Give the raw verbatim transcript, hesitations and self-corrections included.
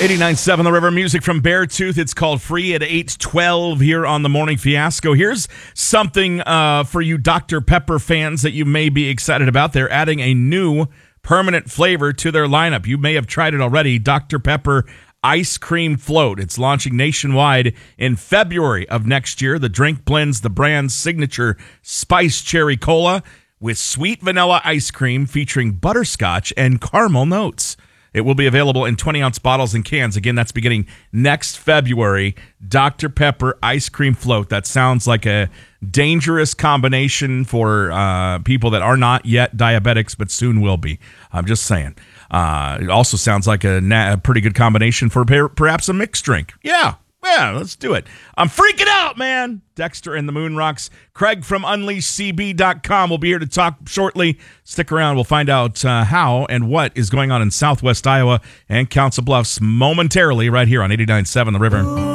eighty-nine point seven The River, music from Beartooth. It's called Free at eight twelve here on the Morning Fiasco. Here's something uh, for you Doctor Pepper fans that you may be excited about. They're adding a new permanent flavor to their lineup. You may have tried it already. Doctor Pepper Ice Cream Float. It's launching nationwide in February of next year. The drink blends the brand's signature spice cherry cola with sweet vanilla ice cream featuring butterscotch and caramel notes. It will be available in twenty-ounce bottles and cans. Again, that's beginning next February. Doctor Pepper Ice Cream Float. That sounds like a dangerous combination for uh, people that are not yet diabetics, but soon will be. I'm just saying. Uh, it also sounds like a, na- a pretty good combination for per- perhaps a mixed drink. Yeah. Yeah, let's do it. I'm freaking out, man. Dexter and the Moon Rocks. Craig from unleash c b dot com will be here to talk shortly. Stick around. We'll find out uh, how and what is going on in Southwest Iowa and Council Bluffs momentarily right here on eighty-nine point seven The River.